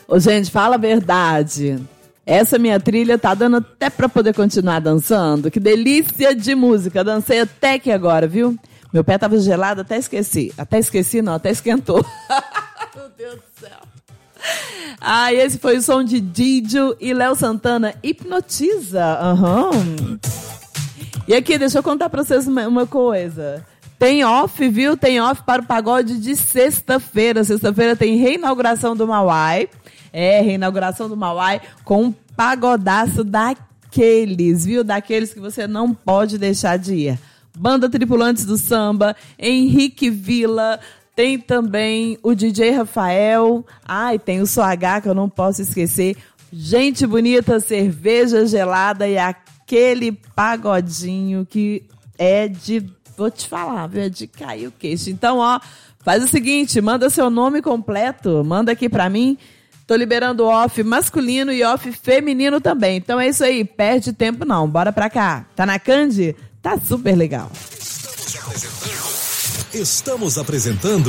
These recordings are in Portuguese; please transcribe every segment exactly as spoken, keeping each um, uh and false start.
Ô, gente, fala a verdade. Essa minha trilha tá dando até pra poder continuar dançando. Que delícia de música. Dancei até que agora, viu? Meu pé tava gelado, até esqueci. Até esqueci, não, até esquentou. Meu Deus do céu. Ah, esse foi o som de Didio e Léo Santana. Hipnotiza. Uhum. E aqui, deixa eu contar pra vocês uma, uma coisa. Tem off, viu? Tem off para o pagode de sexta-feira. Sexta-feira tem reinauguração do Mauai. É, reinauguração do Mauai com um pagodaço daqueles, viu? Daqueles que você não pode deixar de ir. Banda Tripulantes do Samba, Henrique Vila, tem também o D J Rafael. Ai, tem o Soh que eu não posso esquecer. Gente bonita, cerveja gelada e aquele pagodinho que é de... Vou te falar, viu? É de cair o queixo. Então, ó, faz o seguinte, manda seu nome completo, manda aqui pra mim. Tô liberando off masculino e off feminino também. Então é isso aí, perde tempo não. Bora pra cá. Tá na Candy? Tá super legal. Estamos apresentando...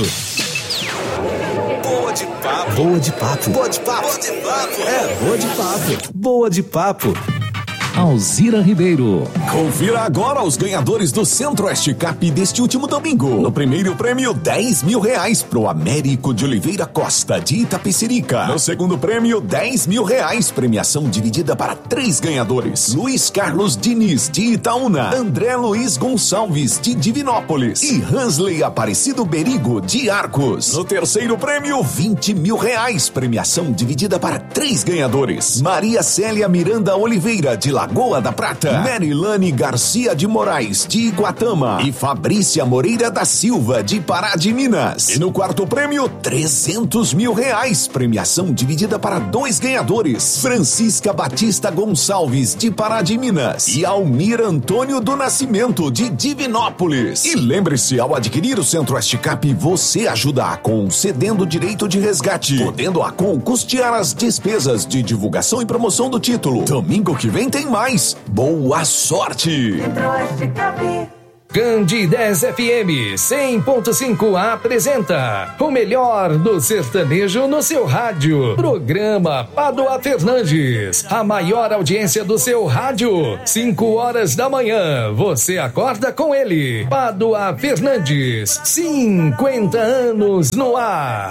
Boa de Papo. Boa de Papo. Boa de Papo. Boa de Papo. É, Boa de Papo. Boa de Papo. Alzira Ribeiro. Confira agora os ganhadores do Centro-Oeste Cap deste último domingo. No primeiro prêmio, dez mil reais pro Américo de Oliveira Costa, de Itapecerica. No segundo prêmio, dez mil reais, premiação dividida para três ganhadores. Luiz Carlos Diniz, de Itaúna. André Luiz Gonçalves, de Divinópolis. E Hansley Aparecido Berigo, de Arcos. No terceiro prêmio, vinte mil reais, premiação dividida para três ganhadores. Maria Célia Miranda Oliveira, de Lagoa da Prata. Merilane Garcia de Moraes, de Iguatama. E Fabrícia Moreira da Silva, de Pará de Minas. E no quarto prêmio, trezentos mil reais, premiação dividida para dois ganhadores. Francisca Batista Gonçalves, de Pará de Minas. E Almir Antônio do Nascimento, de Divinópolis. E lembre-se, ao adquirir o Centro-Oeste Cap, você ajuda a Acon cedendo direito de resgate, podendo a Acon custear as despesas de divulgação e promoção do título. Domingo que vem tem mais. Boa sorte! Centro-Oeste Cap. Candidez F M cem ponto cinco apresenta o melhor do sertanejo no seu rádio. Programa Padua Fernandes, a maior audiência do seu rádio. cinco horas da manhã, você acorda com ele. Padua Fernandes, cinquenta anos no ar.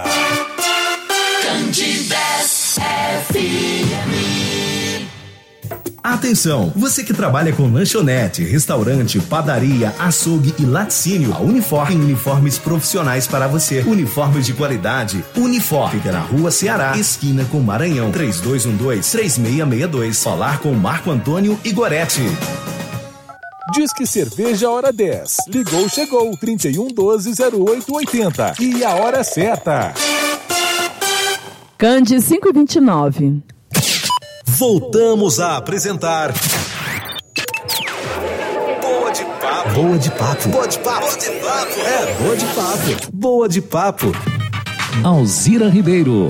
Candidez F M. Atenção, você que trabalha com lanchonete, restaurante, padaria, açougue e laticínio, a Unifor tem uniformes profissionais para você. Uniformes de qualidade. Unifor fica na Rua Ceará, esquina com Maranhão, três dois um dois, três seis seis dois. Falar com Marco Antônio Igoretti. Disque Cerveja Hora dez. Ligou, chegou. trinta e um, doze, zero oito, oitenta. E a hora certa. Candy cinco e vinte e nove. Voltamos a apresentar Boa de Papo. Boa de Papo. Boa de Papo. Boa de Papo. É, Boa de Papo. Boa de Papo. Alzira Ribeiro.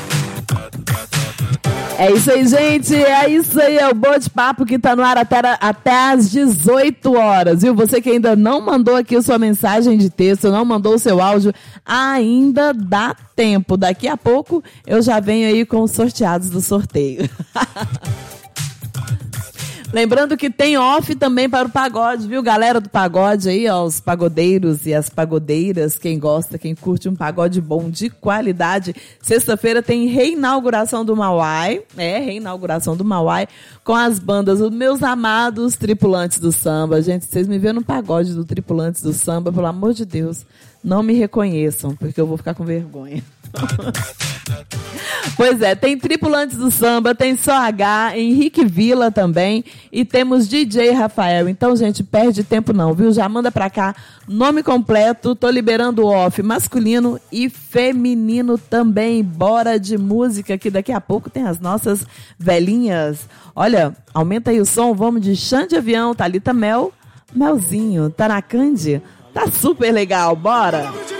É isso aí, gente. É isso aí, é o Boa de Papo que tá no ar até, até às dezoito horas, viu? Você que ainda não mandou aqui a sua mensagem de texto, não mandou o seu áudio, ainda dá tempo. Daqui a pouco eu já venho aí com os sorteados do sorteio. Lembrando que tem off também para o pagode, viu? Galera do pagode aí, ó, os pagodeiros e as pagodeiras, quem gosta, quem curte um pagode bom de qualidade. Sexta-feira tem reinauguração do Mauai, é, reinauguração do Mauai, com as bandas dos meus amados Tripulantes do Samba. Gente, vocês me vêem no pagode do Tripulantes do Samba, pelo amor de Deus, não me reconheçam, porque eu vou ficar com vergonha. Pois é, tem Tripulantes do Samba, tem Soh, Henrique Vila também e temos D J Rafael. Então, gente, perde tempo não, viu? Já manda pra cá nome completo, tô liberando off masculino e feminino também. Bora de música que daqui a pouco tem as nossas velhinhas. Olha, aumenta aí o som, vamos de Chão de Avião, Thalita Mel, Melzinho, tá na Candy? Tá super legal, bora!